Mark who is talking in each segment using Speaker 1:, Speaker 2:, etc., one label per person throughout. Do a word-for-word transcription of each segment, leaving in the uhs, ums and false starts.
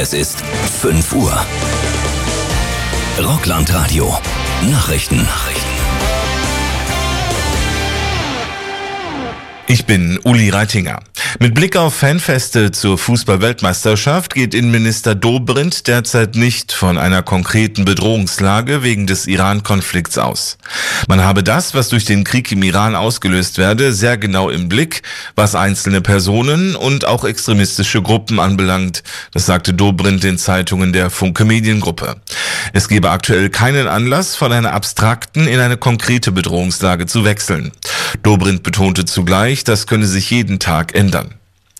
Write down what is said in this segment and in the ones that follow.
Speaker 1: Es ist fünf Uhr. Rockland Radio. Nachrichten. Nachrichten.
Speaker 2: Ich bin Uli Reitinger. Mit Blick auf Fanfeste zur Fußball-Weltmeisterschaft geht Innenminister Dobrindt derzeit nicht von einer konkreten Bedrohungslage wegen des Iran-Konflikts aus. Man habe das, was durch den Krieg im Iran ausgelöst werde, sehr genau im Blick, was einzelne Personen und auch extremistische Gruppen anbelangt. Das sagte Dobrindt den Zeitungen der Funke Mediengruppe. Es gebe aktuell keinen Anlass, von einer abstrakten in eine konkrete Bedrohungslage zu wechseln. Dobrindt betonte zugleich, das könne sich jeden Tag ändern.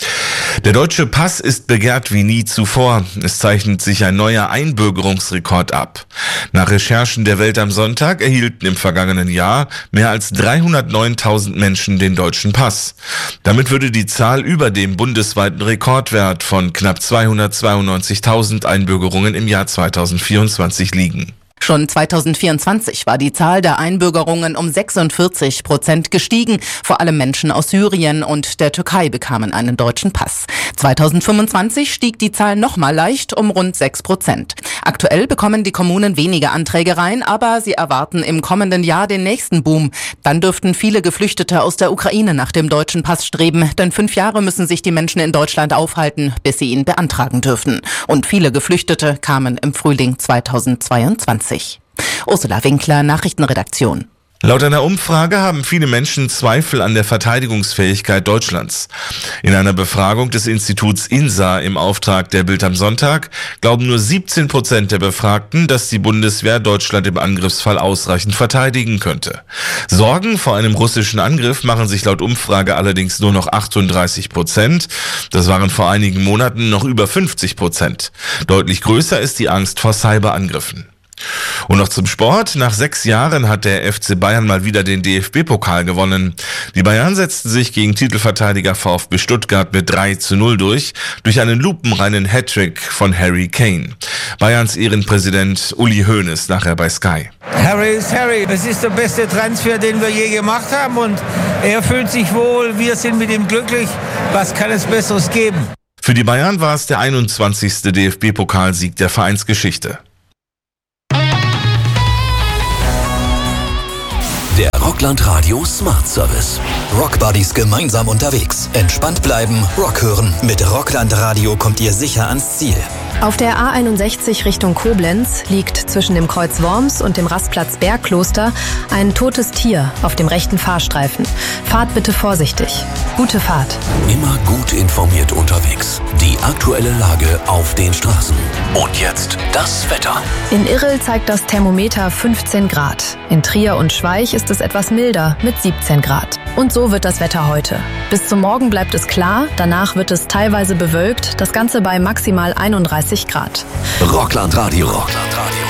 Speaker 2: Der deutsche Pass ist begehrt wie nie zuvor. Es zeichnet sich ein neuer Einbürgerungsrekord ab. Nach Recherchen der Welt am Sonntag erhielten im vergangenen Jahr mehr als dreihundertneuntausend Menschen den deutschen Pass. Damit würde die Zahl über dem bundesweiten Rekordwert von knapp zweihundertzweiundneunzigtausend Einbürgerungen im Jahr zweitausendvierundzwanzig liegen.
Speaker 3: Schon zweitausendvierundzwanzig war die Zahl der Einbürgerungen um sechsundvierzig Prozent gestiegen. Vor allem Menschen aus Syrien und der Türkei bekamen einen deutschen Pass. zweitausendfünfundzwanzig stieg die Zahl nochmal leicht um rund sechs Prozent. Aktuell bekommen die Kommunen weniger Anträge rein, aber sie erwarten im kommenden Jahr den nächsten Boom. Dann dürften viele Geflüchtete aus der Ukraine nach dem deutschen Pass streben, denn fünf Jahre müssen sich die Menschen in Deutschland aufhalten, bis sie ihn beantragen dürfen. Und viele Geflüchtete kamen im Frühling zweitausendzweiundzwanzig. Ursula Winkler, Nachrichtenredaktion.
Speaker 2: Laut einer Umfrage haben viele Menschen Zweifel an der Verteidigungsfähigkeit Deutschlands. In einer Befragung des Instituts INSA im Auftrag der Bild am Sonntag glauben nur siebzehn Prozent der Befragten, dass die Bundeswehr Deutschland im Angriffsfall ausreichend verteidigen könnte. Sorgen vor einem russischen Angriff machen sich laut Umfrage allerdings nur noch achtunddreißig Prozent. Das waren vor einigen Monaten noch über fünfzig Prozent. Deutlich größer ist die Angst vor Cyberangriffen. Und noch zum Sport. Nach sechs Jahren hat der F C Bayern mal wieder den D F B-Pokal gewonnen. Die Bayern setzten sich gegen Titelverteidiger VfB Stuttgart mit drei zu null durch, durch einen lupenreinen Hattrick von Harry Kane. Bayerns Ehrenpräsident Uli Hoeneß nachher bei Sky.
Speaker 4: Harry ist Harry. Es ist der beste Transfer, den wir je gemacht haben, und er fühlt sich wohl. Wir sind mit ihm glücklich. Was kann es Besseres geben?
Speaker 2: Für die Bayern war es der einundzwanzigste D F B-Pokalsieg der Vereinsgeschichte.
Speaker 1: Der Rockland Radio Smart Service. Rockbuddies gemeinsam unterwegs. Entspannt bleiben, Rock hören. Mit Rockland Radio kommt ihr sicher ans Ziel.
Speaker 5: Auf der A einundsechzig Richtung Koblenz liegt zwischen dem Kreuz Worms und dem Rastplatz Bergkloster ein totes Tier auf dem rechten Fahrstreifen. Fahrt bitte vorsichtig. Gute Fahrt.
Speaker 1: Immer gut informiert unterwegs. Die aktuelle Lage auf den Straßen. Und jetzt das Wetter.
Speaker 5: In Irrel zeigt das Thermometer fünfzehn Grad. In Trier und Schweich ist es etwas milder mit siebzehn Grad. Und so wird das Wetter heute. Bis zum Morgen bleibt es klar, danach wird es teilweise bewölkt, das Ganze bei maximal einunddreißig Grad.
Speaker 1: Rockland Radio. Rockland Radio.